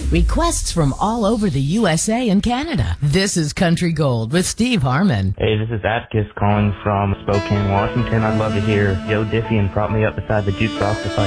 Requests from all over the USA and Canada. This is Country Gold with Steve Harmon. Hey, this is Atticus calling from Spokane, Washington. I'd love to hear Joe Diffie and Prop Me Up Beside the Jukebox if I